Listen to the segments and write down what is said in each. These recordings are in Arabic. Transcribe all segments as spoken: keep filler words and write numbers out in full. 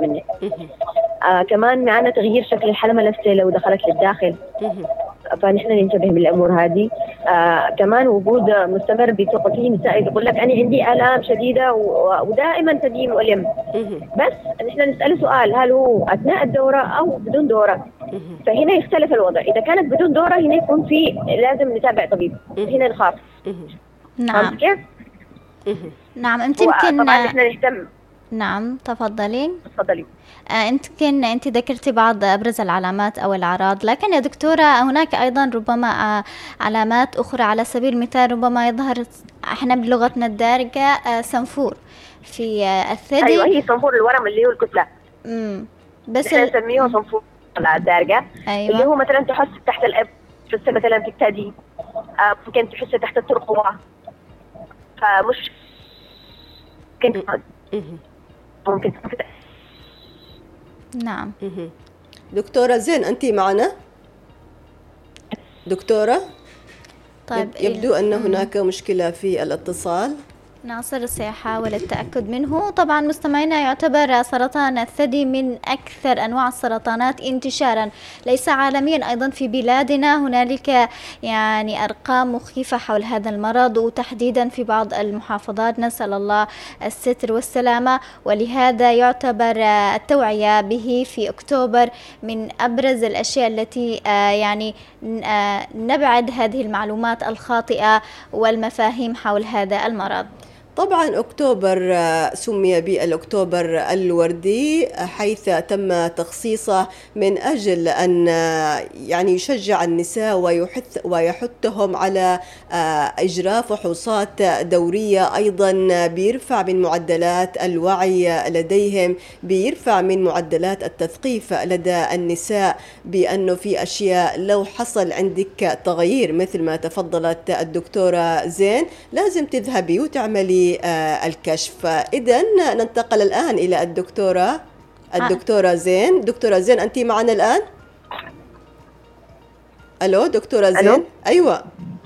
منك. آه كمان معنا تغيير شكل الحلمة نفسه لو دخلت للداخل، فنحن ننتبه بالأمور هذه. آه كمان وجود مستمر بتقطيع نسائي يقول لك أنا عندي آلام شديدة ودائما تجي مؤلم، بس نحن نسأله سؤال هل هو أثناء الدورة أو بدون دورة؟ فهنا يختلف الوضع. إذا كانت بدون دورة هنا يكون في لازم نتابع طبيب، هنا نخاف. نعم كيف؟ نعم أنت يمكن طبعا نحن نهتم. نعم تفضلي. تفضلي. آه أنت يمكن أنت ذكرتي بعض أبرز العلامات أو الأعراض، لكن يا دكتورة هناك أيضا ربما آه علامات أخرى. على سبيل المثال ربما يظهر احنا بلغتنا الدارجة آه سنفور في آه الثدي. أيوة هي صنفور الورم اللي هو الكتلة. امم بس نحن نسميه صنفور الدارجة. أيوة. اللي هو مثلا تحس تحت الإب، تحس مثلا في الثدي، آه ممكن تحس تحت الترقوة، فمش ممكن ممكن نعم. دكتورة زين أنت معنا؟ دكتورة؟ طيب يبدو أن هناك مشكلة في الاتصال. ناصر سيحاول التأكد منه. طبعا مستمعينا يعتبر سرطان الثدي من أكثر أنواع السرطانات انتشارا ليس عالميا، أيضا في بلادنا هنالك يعني أرقام مخيفة حول هذا المرض، وتحديدا في بعض المحافظات. نسأل الله الستر والسلامة، ولهذا يعتبر التوعية به في أكتوبر من أبرز الأشياء التي يعني نبعد هذه المعلومات الخاطئة والمفاهيم حول هذا المرض. طبعا أكتوبر سمي بالأكتوبر الوردي حيث تم تخصيصه من أجل أن يعني يشجع النساء ويحث ويحثهم على إجراء فحوصات دورية، أيضا بيرفع من معدلات الوعي لديهم، بيرفع من معدلات التثقيف لدى النساء بأنه في أشياء لو حصل عندك تغيير مثل ما تفضلت الدكتورة زين لازم تذهبي وتعملي الكشف. إذن ننتقل الآن إلى الدكتورة الدكتورة زين. دكتورة زين أنت معنا الآن؟ ألو دكتورة زين. ألو؟ أيوة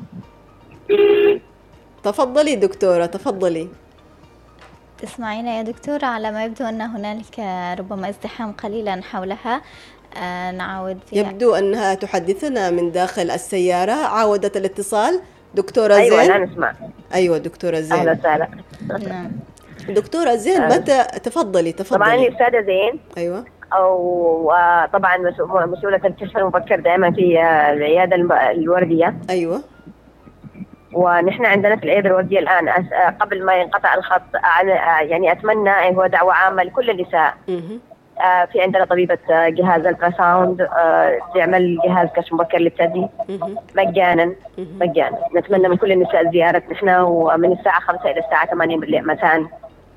تفضلي دكتورة تفضلي. تسمعينا يا دكتورة؟ على ما يبدو أن هنالك ربما ازدحام قليلا حولها. آه نعود فيها. يبدو أنها تحدثنا من داخل السيارة. عاودت الاتصال دكتورة أيوة زين. أنا نسمع. أيوة دكتورة زين. أهلا وسهلا. نعم دكتورة زين آه. متى تفضلي تفضلي. طبعا الأستاذة زين. أيوة. أو طبعا مسؤولة الكشف المبكر دائما في العيادة الوردية. أيوة. ونحن عندنا في العيادة الوردية الآن قبل ما ينقطع الخط يعني أتمنى هو دعوة عامة لكل النساء. آه في عندنا طبيبة جهاز التراساوند آه تعمل جهاز كشف مبكر للثدي مجانا مجانا. نتمنى من كل النساء زيارة نحن، ومن الساعة خمسة إلى الساعة ثمانية مساء.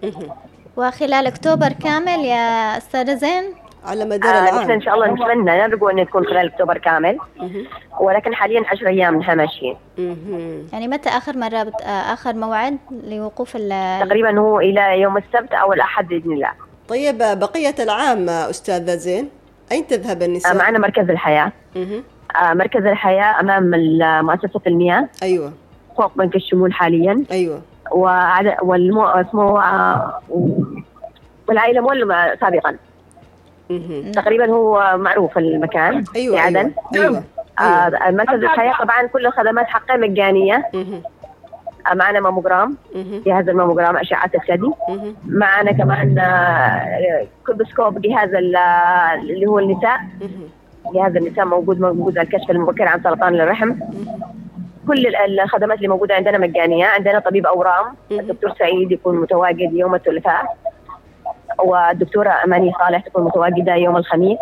وخلال أكتوبر كامل يا أستاذة زين؟ على مدار آه العام. نحن إن شاء الله نتمنى نرجو أن تكون خلال أكتوبر كامل، ولكن حاليا عشر أيام نحن ماشيين. يعني متى آخر مرة بت... آخر موعد لوقوف ال تقريبا هو إلى يوم السبت أو الأحد بإذن الله. طيب بقية العام أستاذة زين أين تذهب النساء؟ معنا مركز الحياة. آه مركز الحياة أمام مؤسسة المياه. أيوة. فوق بنك الشمول حاليا. أيوة. وعلى والمو اسمه آه والعائلة مولمة سابقا. تقريبا هو معروف المكان. أيوة. في عدن. أيوة. أيوة. آه مركز الحياة طبعا كل الخدمات حقه مجانية. معنا ماموجرام، جهاز الماموجرام أشعة الثدي. معنا كمان كولبوسكوب جهاز اللي هو النساء. جهاز النساء موجود موجود الكشف المبكر عن سرطان الرحم. كل الخدمات اللي موجودة عندنا مجانية. عندنا طبيب أورام الدكتور سعيد يكون متواجد يوم الثلاثاء، والدكتورة أماني صالح تكون متواجدة يوم الخميس.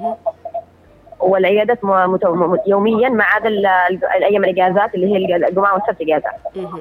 والعيادات يوميا ما عدا الأيام الإجازات اللي هي الجمعة والسبت إجازة.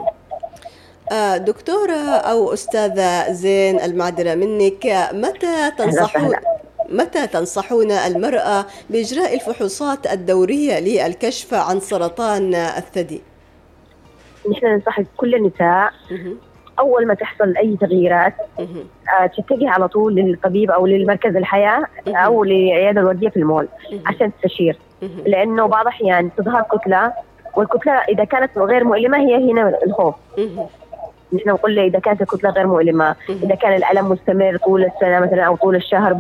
دكتورة أو أستاذة زين المعذرة منك، متى تنصحون متى تنصحون المرأة بإجراء الفحوصات الدورية للكشف عن سرطان الثدي؟ نحن ننصح كل النساء أول ما تحصل أي تغييرات تتجه على طول للطبيب أو للمركز الحياة أو للعيادة الوردية في المول عشان تستشير، لأنه بعض الأحيان تظهر كتلة، والكتلة إذا كانت غير مؤلمة هي هنا الخوف. نحن نقول إذا كانت الكتلة غير مؤلمة، إذا كان الألم مستمر طول السنة مثلا أو طول الشهر